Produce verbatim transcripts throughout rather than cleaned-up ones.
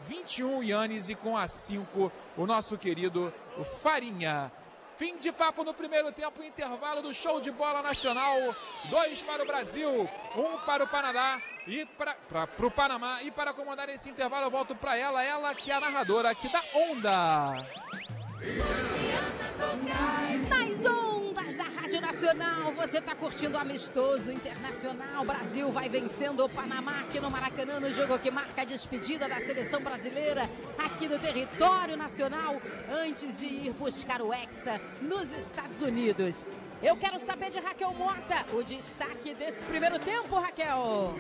vinte e um Yannis e com a cinco o nosso querido Farinha. Fim de papo no primeiro tempo, intervalo do show de bola nacional. Dois para o Brasil, um para o Panamá e para o Panamá. E para comandar esse intervalo eu volto para ela, ela que é a narradora aqui da Onda. Nas ondas da Rádio Nacional, você está curtindo o amistoso internacional. Brasil vai vencendo o Panamá aqui no Maracanã, no jogo que marca a despedida da seleção brasileira aqui no território nacional, antes de ir buscar o Hexa nos Estados Unidos. Eu quero saber de Raquel Mota, o destaque desse primeiro tempo, Raquel.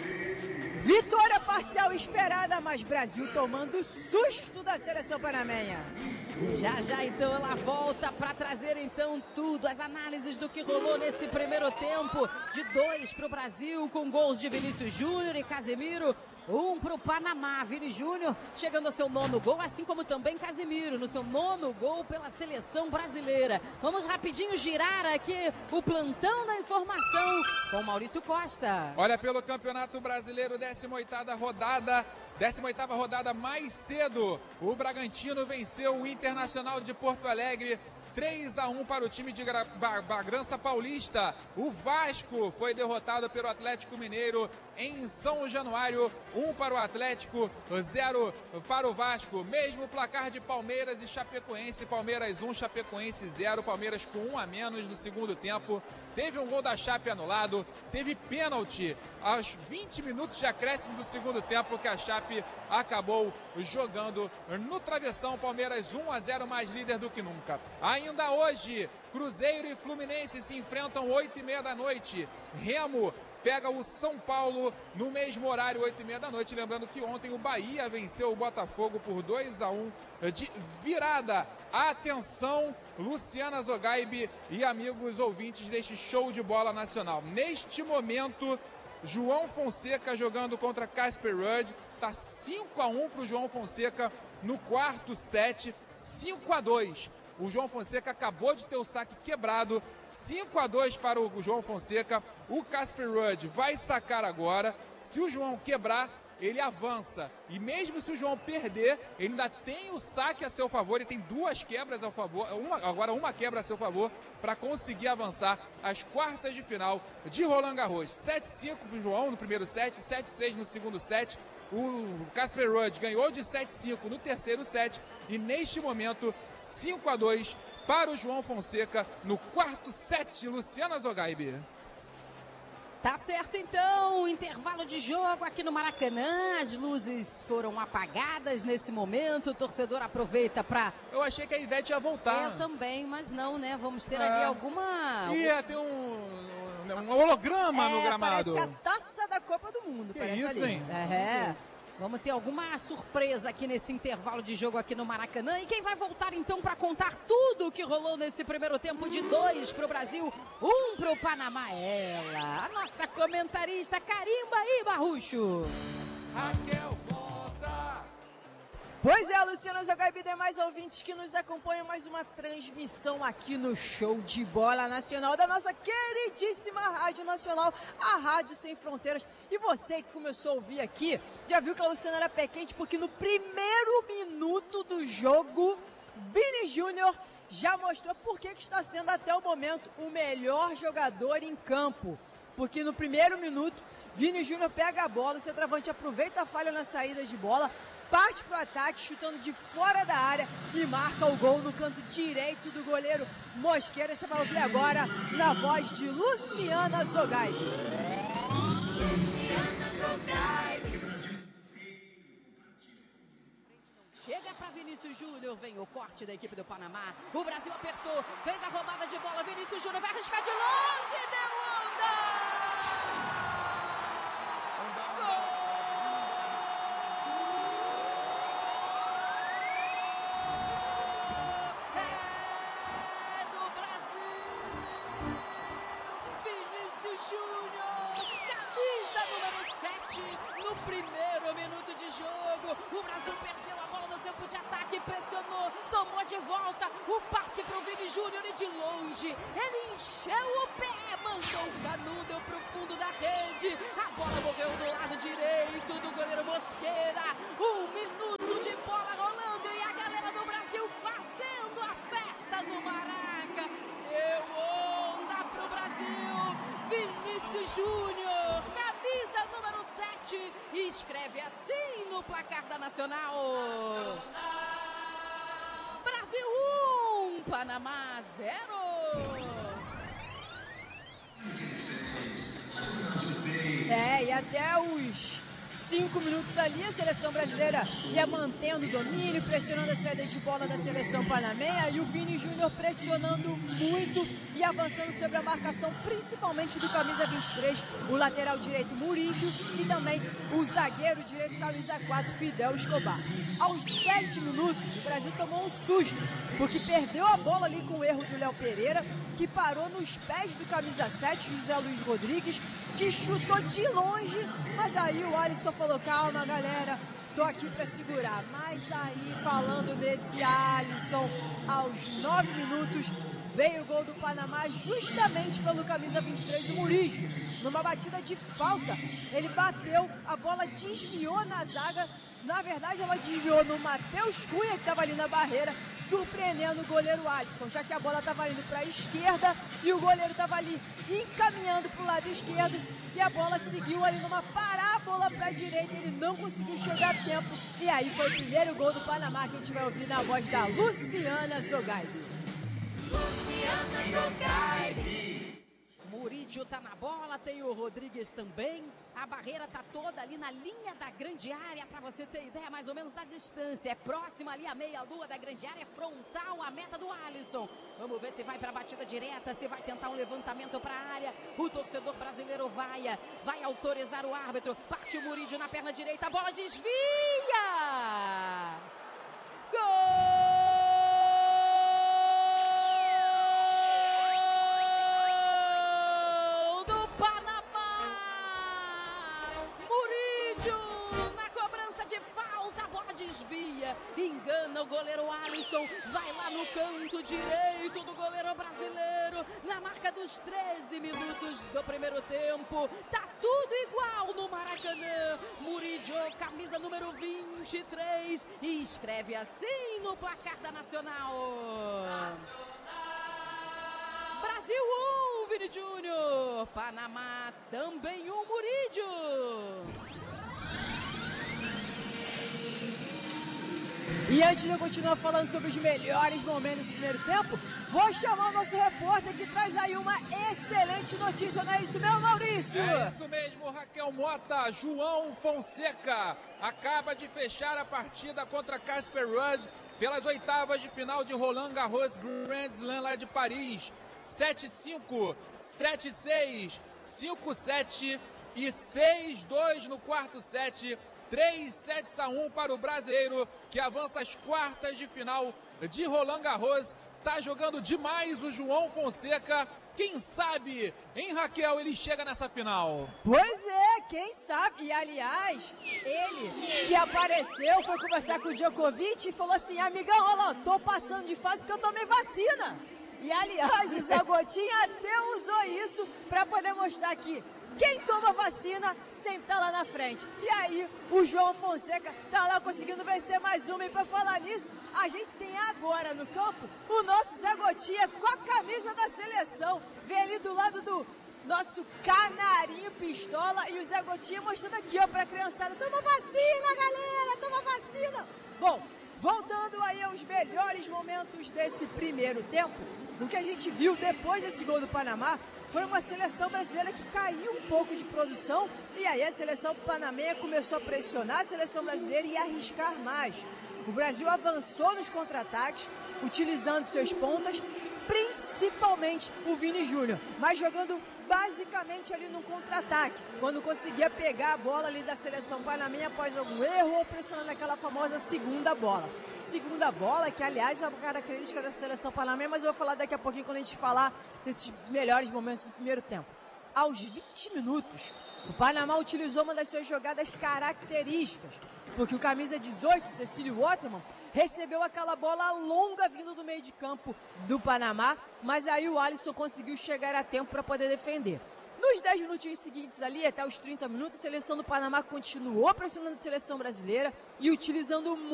Vitória parcial esperada, mas Brasil tomando susto da seleção panamenha. Já, já, então, ela volta para trazer, então, tudo, as análises do que rolou nesse primeiro tempo. De dois para o Brasil, com gols de Vinícius Júnior e Casemiro. Um para o Panamá, Vini Júnior chegando ao seu nono gol, assim como também Casemiro, no seu nono gol pela seleção brasileira. Vamos rapidinho girar aqui o plantão da informação com Maurício Costa. Olha, pelo Campeonato Brasileiro, décima oitava rodada, décima oitava rodada mais cedo, o Bragantino venceu o Internacional de Porto Alegre, três a um para o time de Bragança Paulista. O Vasco foi derrotado pelo Atlético Mineiro em São Januário, um para o Atlético, zero para o Vasco. Mesmo placar de Palmeiras e Chapecoense, Palmeiras um, Chapecoense zero, Palmeiras com um a menos no segundo tempo. Teve um gol da Chape anulado, teve pênalti aos vinte minutos de acréscimo do segundo tempo que a Chape acabou jogando no travessão. Palmeiras um a zero, mais líder do que nunca. Ainda hoje, Cruzeiro e Fluminense se enfrentam oito e meia da noite. Remo pega o São Paulo no mesmo horário, oito e meia da noite. Lembrando que ontem o Bahia venceu o Botafogo por dois a um de virada. Atenção, Luciana Zogaibe e amigos ouvintes deste show de bola nacional. Neste momento, João Fonseca jogando contra Casper Ruud. Está cinco a um para o João Fonseca no quarto set, cinco a dois. O João Fonseca acabou de ter o saque quebrado, cinco a dois para o João Fonseca. O Casper Ruud vai sacar agora. Se o João quebrar, ele avança. E mesmo se o João perder, ele ainda tem o saque a seu favor. Ele tem duas quebras a favor, uma, agora uma quebra a seu favor, para conseguir avançar às quartas de final de Roland Garros. sete a cinco para o João no primeiro set, sete a seis no segundo set. O Casper Ruud ganhou de sete a cinco no terceiro set e neste momento cinco a dois para o João Fonseca no quarto set. Luciana Zogaibe. Tá certo, então, intervalo de jogo aqui no Maracanã, as luzes foram apagadas nesse momento, o torcedor aproveita para... Eu achei que a Ivete ia voltar. Eu também, mas não, né, vamos ter é. ali alguma... Ia ter um, um holograma é, no gramado. Parece a taça da Copa do Mundo. Que isso, ali. hein? É. Vamos ter alguma surpresa aqui nesse intervalo de jogo aqui no Maracanã. E quem vai voltar então para contar tudo o que rolou nesse primeiro tempo de dois para o Brasil, um para o Panamá? Ela, a nossa comentarista, carimba aí, Barrucho. Raquel, volta! Pois é, Luciana Zogaibe e demais ouvintes que nos acompanham, mais uma transmissão aqui no Show de Bola Nacional da nossa queridíssima Rádio Nacional, a Rádio Sem Fronteiras. E você que começou a ouvir aqui, já viu que a Luciana era pé quente, porque no primeiro minuto do jogo, Vini Júnior já mostrou por que está sendo até o momento o melhor jogador em campo. Porque no primeiro minuto, Vini Júnior pega a bola, o centroavante aproveita a falha na saída de bola, parte para o ataque, chutando de fora da área e marca o gol no canto direito do goleiro Mosqueira. Você vai ouvir agora na voz de Luciana Zogaibe. Luciana Zogaibe. Chega para Vinícius Júnior, vem o corte da equipe do Panamá. O Brasil apertou, fez a roubada de bola. Vinícius Júnior vai arriscar de longe, deu onda! No primeiro minuto de jogo, o Brasil perdeu a bola no campo de ataque, pressionou, tomou de volta o passe para o Vini Júnior e de longe ele encheu o pé, mandou o canudo pro fundo da rede, a bola morreu do lado direito do goleiro Mosqueira. Um minuto de placar da Nacional. Brasil um, Panamá zero. É, e até os cinco minutos ali, a seleção brasileira ia mantendo o domínio, pressionando a saída de bola da seleção panamenha, e o Vini Júnior pressionando muito e avançando sobre a marcação, principalmente do camisa vinte e três, o lateral direito Murillo, e também o zagueiro direito camisa quatro, Fidel Escobar. Aos sete minutos, o Brasil tomou um susto, porque perdeu a bola ali com o erro do Léo Pereira, que parou nos pés do camisa sete, José Luiz Rodrigues, que chutou de longe, mas aí o Alisson falou, calma galera, tô aqui para segurar. Mas aí, falando desse Alisson, aos nove minutos, veio o gol do Panamá justamente pelo camisa vinte e três, o Murillo. Numa batida de falta, ele bateu, a bola desviou na zaga. Na verdade, ela desviou no Matheus Cunha, que estava ali na barreira, surpreendendo o goleiro Alisson, já que a bola estava indo para a esquerda e o goleiro estava ali encaminhando para o lado esquerdo, e a bola seguiu ali numa parábola para a direita, ele não conseguiu chegar a tempo, e aí foi o primeiro gol do Panamá, que a gente vai ouvir na voz da Luciana Zogaibi. Luciana Zogaibi. Murillo tá na bola, tem o Rodrigues também. A barreira tá toda ali na linha da grande área, para você ter ideia mais ou menos da distância. É próxima ali a meia-lua da grande área, é frontal à meta do Alisson. Vamos ver se vai para a batida direta, se vai tentar um levantamento para a área. O torcedor brasileiro vai, vai autorizar o árbitro. Parte o Murillo na perna direita, a bola desvia! Gol! Desvia, engana o goleiro Alisson, vai lá no canto direito do goleiro brasileiro, na marca dos treze minutos do primeiro tempo, tá tudo igual no Maracanã. Murillo, camisa número vinte e três, e escreve assim no placar da Nacional. Brasil um, Vini Júnior, Panamá também um, Murillo. E antes de eu continuar falando sobre os melhores momentos do primeiro tempo, vou chamar o nosso repórter que traz aí uma excelente notícia, não é isso mesmo, Maurício? É isso mesmo, Raquel Mota. João Fonseca acaba de fechar a partida contra Casper Ruud pelas oitavas de final de Roland Garros Grand Slam lá de Paris. sete a cinco, sete a seis, cinco a sete e seis a dois no quarto set. três sets a um para o brasileiro, que avança às quartas de final de Roland Garros. Tá jogando demais o João Fonseca. Quem sabe, hein, Raquel, ele chega nessa final? Pois é, quem sabe. E, aliás, ele que apareceu, foi conversar com o Djokovic e falou assim, amigão, olha lá, tô passando de fase porque eu tomei vacina. E, aliás, o Zé Gotinha até usou isso para poder mostrar que quem toma vacina sempre tá lá na frente. E aí, o João Fonseca tá lá conseguindo vencer mais uma. E pra falar nisso, a gente tem agora no campo o nosso Zé Gotinha com a camisa da seleção. Vem ali do lado do nosso canarinho pistola. E o Zé Gotinha mostrando aqui, ó, pra criançada. Toma vacina, galera, toma vacina. Bom, voltando aí aos melhores momentos desse primeiro tempo, o que a gente viu depois desse gol do Panamá foi uma seleção brasileira que caiu um pouco de produção, e aí a seleção panamenha começou a pressionar a seleção brasileira e arriscar mais. O Brasil avançou nos contra-ataques, utilizando seus pontas, principalmente o Vini Júnior, mas jogando basicamente ali no contra-ataque, quando conseguia pegar a bola ali da seleção panamenha após algum erro ou pressionando aquela famosa segunda bola. Segunda bola, que aliás é uma característica da seleção panamenha, mas eu vou falar daqui a pouquinho quando a gente falar desses melhores momentos do primeiro tempo. Aos vinte minutos, o Panamá utilizou uma das suas jogadas características, porque o camisa dezoito, Cecílio Waterman, recebeu aquela bola longa vindo do meio de campo do Panamá, mas aí o Alisson conseguiu chegar a tempo para poder defender. Nos dez minutinhos seguintes ali, até os trinta minutos, a seleção do Panamá continuou pressionando a seleção brasileira e utilizando muito